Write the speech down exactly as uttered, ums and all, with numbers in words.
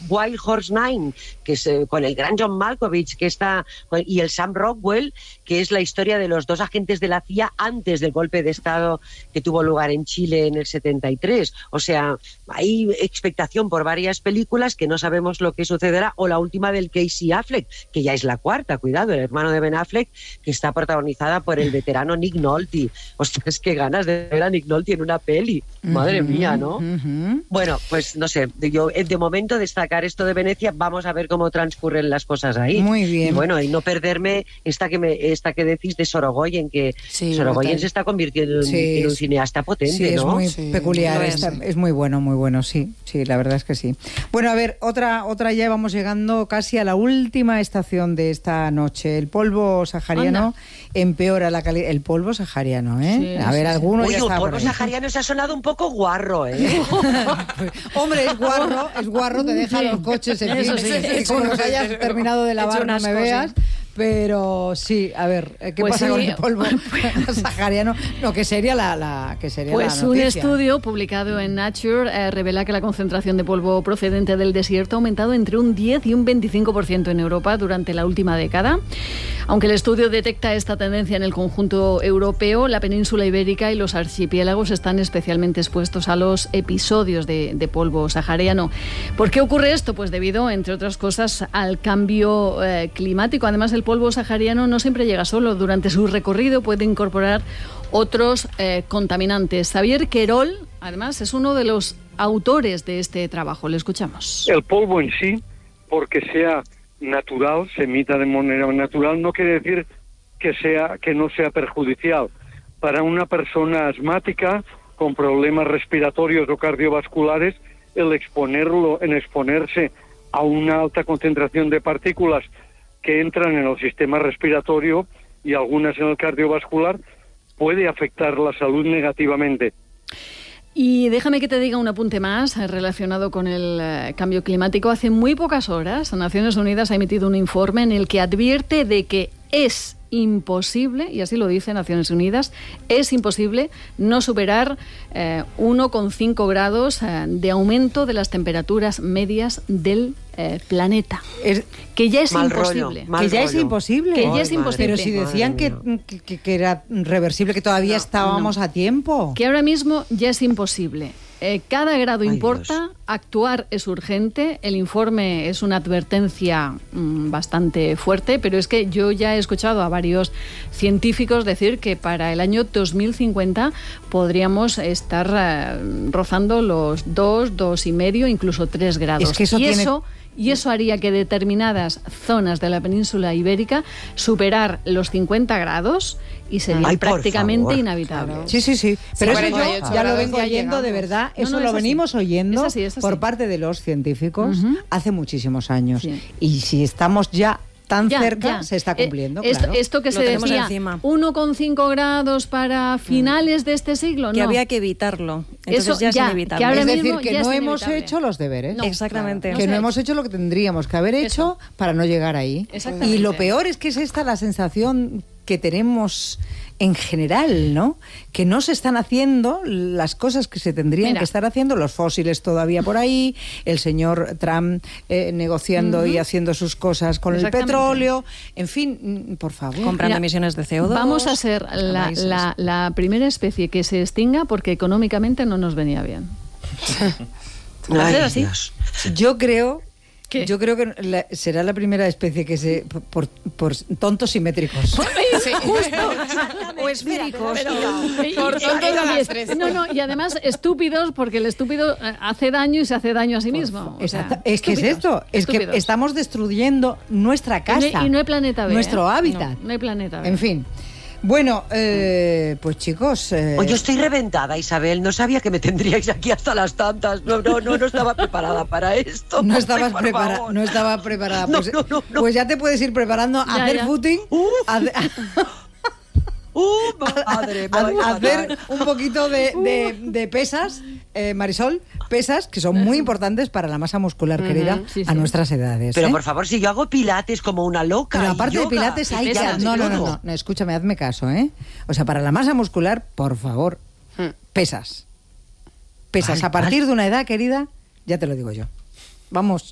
Wild Horse Nine, que es eh, con el gran John Malkovich, que está, y el Sam Rockwell, que es la historia de los dos agentes de la C I A antes del golpe de Estado que tuvo lugar en Chile en el setenta y tres. O sea, hay expectación por varias películas que no sabemos lo que sucederá, o la última del Casey Affleck, que ya es la cuarta, cuidado, el hermano de Ben Affleck, que está protagonizada por el veterano Nick Nolte. Ostras, qué ganas de ver a Nick Nolte en una peli. Madre uh-huh, mía, ¿no? Uh-huh. Bueno, pues no sé, yo de momento destacar esto de Venecia, vamos a ver cómo transcurren las cosas ahí. Muy bien. Y bueno, y no perderme esta que me esta que decís de Sorogoyen, que sí, Sorogoyen total. se está convirtiendo en, sí, en un cineasta potente, sí, ¿no? Es muy sí, peculiar, es, está, es muy bueno, muy bueno, sí, sí, la verdad es que sí. Bueno, a ver, otra, otra ya vamos llegando casi a la última estación de esta noche. El polvo sahariano Anda. empeora la calidad. El polvo sahariano, ¿eh? Sí, a ver, sí, alguno Uy, ya el está polvo sahariano se ha sonado un poco guarro, ¿eh? Hombre, es guarro, es guarro, te deja los coches en fin, sí, y como los hayas terminado de lavar no me cosas. veas. Pero sí, a ver, ¿qué pues pasa sí, con el polvo sahariano? No, que sería la, la que sería Pues la un estudio publicado en Nature eh, revela que la concentración de polvo procedente del desierto ha aumentado entre un diez y un veinticinco por ciento en Europa durante la última década. Aunque el estudio detecta esta tendencia en el conjunto europeo, la península ibérica y los archipiélagos están especialmente expuestos a los episodios de, de polvo sahariano. ¿Por qué ocurre esto? Pues debido, entre otras cosas, al cambio eh, climático. Además, el polvo sahariano no siempre llega solo. Durante su recorrido puede incorporar otros eh, contaminantes. Xavier Querol, además, es uno de los autores de este trabajo. Le escuchamos. El polvo en sí, porque sea natural, se emita de manera natural, no quiere decir que sea que no sea perjudicial. Para una persona asmática con problemas respiratorios o cardiovasculares, el exponerlo, en exponerse a una alta concentración de partículas que entran en el sistema respiratorio y algunas en el cardiovascular, puede afectar la salud negativamente. Y déjame que te diga un apunte más relacionado con el eh, cambio climático. Hace muy pocas horas, Naciones Unidas ha emitido un informe en el que advierte de que es imposible, y así lo dice Naciones Unidas, es imposible no superar eh, uno coma cinco grados eh, de aumento de las temperaturas medias del eh, planeta. Es, que ya es mal imposible. Rollo, que ya rollo. es imposible. Que ya Ay, es imposible. Pero si decían que, que, que era reversible, que todavía no, estábamos no. a tiempo. Que ahora mismo ya es imposible. Eh, cada grado Ay, importa, Dios. Actuar es urgente. El informe es una advertencia mmm, bastante fuerte, pero es que yo ya he escuchado a varios científicos decir que para el año dos mil cincuenta podríamos estar eh, rozando los dos, dos y medio, incluso tres grados. Es que eso y tiene... eso Y eso haría que determinadas zonas de la península ibérica superar los cincuenta grados y sería Ay, prácticamente inhabitable. Claro. Sí, sí, sí. Pero sí, eso yo ya lo vengo oyendo de verdad. No, Eso no, lo es venimos así. oyendo es así, es así. por parte de los científicos uh-huh. hace muchísimos años. Sí. Y si estamos ya tan ya, cerca, ya. se está cumpliendo. Eh, esto, claro. esto que lo se decía, encima. uno coma cinco grados para finales de este siglo, que no. había que evitarlo. Entonces Eso ya es ya, inevitable. que ahora Es decir, mismo que ya no es hemos inevitable. hecho los deberes. No, exactamente. Claro. Que no no se hemos ha hecho. hecho lo que tendríamos que haber hecho Eso. para no llegar ahí. Y lo peor es que es esta la sensación que tenemos en general, ¿no? Que no se están haciendo las cosas que se tendrían Mira. que estar haciendo, los fósiles todavía por ahí, el señor Trump eh, negociando uh-huh. y haciendo sus cosas con el petróleo, en fin, por favor. Comprando Mira, emisiones de C O dos. Vamos a ser la, la, la primera especie que se extinga porque económicamente no nos venía bien. ¿Va a ser así? Dios. Yo creo... ¿Qué? Yo creo que la, será la primera especie que se... por, por tontos simétricos. Sí, justo. O esféricos. Por tontos a las tres. No, no, y además estúpidos, porque el estúpido hace daño y se hace daño a sí mismo. O sea, Exacto. Es que es esto, es estúpidos. que estamos destruyendo nuestra casa. Y no hay, y no hay planeta B. Nuestro ¿eh? hábitat. No, no hay planeta B. En fin. Bueno, eh, pues chicos... Eh... Oye, estoy reventada, Isabel. No sabía que me tendríais aquí hasta las tantas. No, no, no, no estaba preparada para esto. No estabas por preparada. favor. No estaba preparada. No, Pues, no, no, no. pues ya te puedes ir preparando a Ya, hacer ya. footing. Uf. A, ¡Uh, madre! a- madre, a hacer madre. un poquito de, de, de pesas, eh, Marisol, pesas que son muy importantes para la masa muscular, Ujú, querida, sí, a sí. nuestras edades. Pero ¿eh? por favor, si yo hago pilates como una loca. Pero y aparte de yoga, pilates y hay que... pesas y No, no, no, todo. no, no, escúchame, hazme caso, ¿eh? O sea, para la masa muscular, por favor, pesas. Pesas. Vale, a partir vale. de una edad, querida, ya te lo digo yo. Vamos.